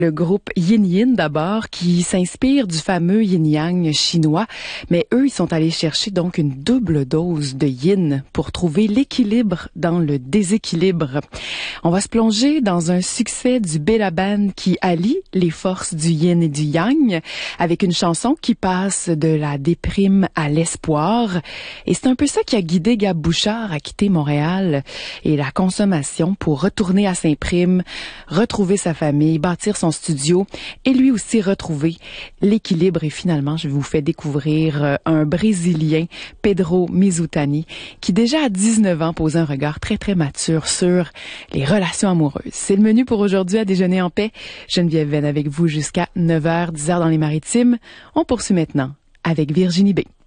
Le groupe Yin Yin d'abord, qui s'inspire du fameux yin-yang chinois, mais eux, ils sont allés chercher donc une double dose de yin pour trouver l'équilibre dans le déséquilibre. On va se plonger dans un succès du Bella Band qui allie les forces du yin et du yang avec une chanson qui passe de la déprime à l'espoir. Et c'est un peu ça qui a guidé Gab Bouchard à quitter Montréal et la consommation pour retourner à Saint-Prime, retrouver sa famille, bâtir son studio et lui aussi retrouver l'équilibre. Et finalement, je vous fais découvrir un Brésilien, Pedro Mizutani, qui déjà à 19 ans pose un regard très très mature sur les relations amoureuses. C'est le menu pour aujourd'hui à Déjeuner en paix. Geneviève Venn avec vous jusqu'à 9h, 10h dans les Maritimes. On poursuit maintenant avec Virginie B.